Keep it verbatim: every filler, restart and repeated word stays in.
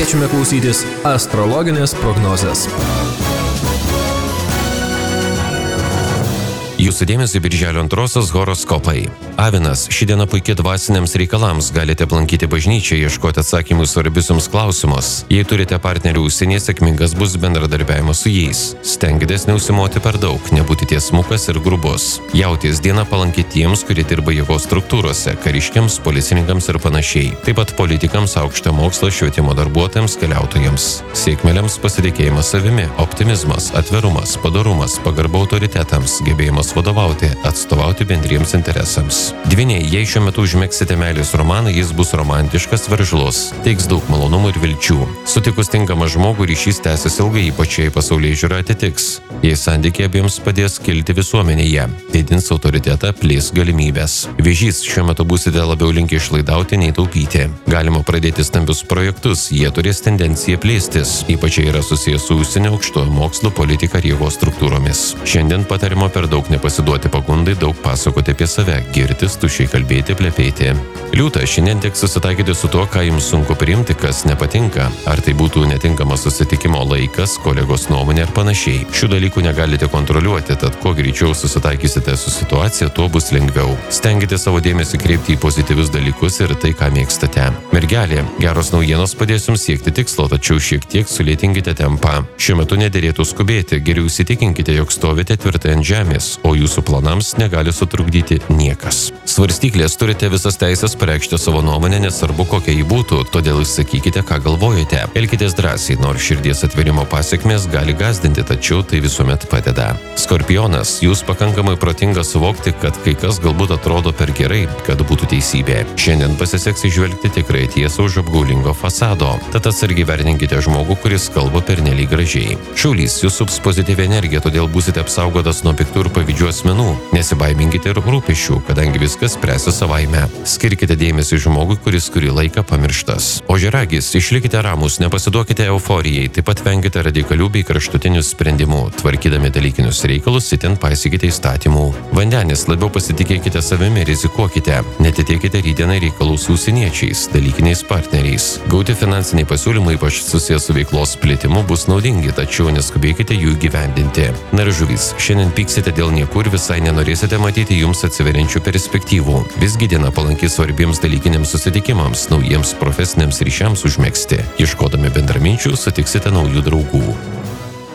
kviečiame klausytis astrologinės prognozės. Jūsų dėmesio birželio antrosios horoskopai. Avinas, ši diena puikiai dvasiniams reikalams, galite aplankyti bažnyčią, ieškoti atsakymų į svarbius jums klausimus. Jei turite partnerių užsienyje, sėkmingas bus bendradarbiavimas su jais. Stenkitės neužsimoti per daug, nebūti tiesmukas ir grubus. Jautis, diena palanki tiems, kurie dirba jėgos struktūrose, kariškiams, policininkams ir panašiai. Taip pat politikams, aukšto mokslo, švietimo darbuotojams, keliautojams. Sėkmėliams pasitikėjimas savimi, optimizmas, atvirumas, padorumas, pagarba autoritetams, gebėjimas vadovauti, atstovauti bendriems interesams. Dvyniai, jei šiuo metu užmegsite meilės romaną, jis bus romantiškas, veržlus, teiks daug malonumų ir vilčių. Sutikus tinkamą žmogų, ryšys tęsis ilgai, ypač jei pasaulyje žiūra atitiks. Jei santykiai abiems padės kilti visuomenėje, didins autoritetą, plės galimybės. Vėžys, šiuo metu būsite labiau linkę išlaidauti nei taupyti. Galima pradėti stambius projektus, jie turės tendenciją plėstis, ypač jei yra susijęs su užsienio aukštojo mokslo, politika ir jėgos struktūromis. Šiandien patarimo per daug nepasiduoti pagundai, daug pasakoti apie save, girtis, tušiai kalbėti, plepėti. Liūta, šiandien teks susitaikyti su tuo, ką jums sunku priimti, kas nepatinka. Ar tai būtų netinkamas susitikimo laikas, kolegos nuomonė ar panašiai. Šių dalykų negalite kontroliuoti, tad kuo greičiau susitaikysite su situacija, tuo bus lengviau. Stenkite savo dėmesį kreipti į pozityvius dalykus ir tai, ką mėgstate. Mergelė, geros naujienos padės jums siekti tikslo, tačiau šiek tiek sulėtinkite tempą. Šiuo metu nederėtų skubėti, geriau įsitikinkite, jog stovite tvirtai ant žemės, o jūsų planams negali sutrukdyti niekas. Svarstyklės, turite visas teisės pareikšti savo nuomonę, nesvarbu kokia ji būtų, todėl išsakykite, ką galvojate. Elkitės drąsiai, nors širdies atverimo pasiekmės gali gąsdinti, tačiau tai visuomet padeda. Skorpionas, jūs pakankamai protingas suvokti, kad kai kas galbūt atrodo per gerai, kad būtų teisybė. Šiandien pasiseks įžvelgti tikrai tiesą už apgaulingo fasado, tad atsargiai vertinkite žmogų, kuris kalba pernelyg gražiai. Šaulys, jūs sups pozityvi energija, todėl būsite apsaugotas nuo piktų ir pavydžių asmenų. Nesibaiminkite ir rūpesčių, kadangi viskas spręsi savaime. Skirkite dėmesį žmogui, kuris kurį laiką pamirštas. Ožiaragis, išlikite ramus, nepasiduokite euforijai, taip pat venkite radikalių bei kraštutinių sprendimų. Tvarkydami dalykinius reikalus, itin paisykite įstatymų. Vandenis, labiau pasitikėkite savimi, rizikuokite. Netitiekite rytdienai reikalų su užsieniečiais, dalykiniais partneriais. Gauti finansiniai pasiūlymai, ypač susijęs su veiklos plėtimu, bus naudingi, tačiau neskubėkite jų įgyvendinti. Na ir žuvys, šiandien pyksite dėl niekur ir visai nenorėsite matyti jums atsiveriančių perspektyvų. Visgi diena palanki svarbiems dalykiniams susitikimams, naujiems profesiniams ryšiams užmegzti. Ieškodami bendraminčių sutiksite naujų draugų.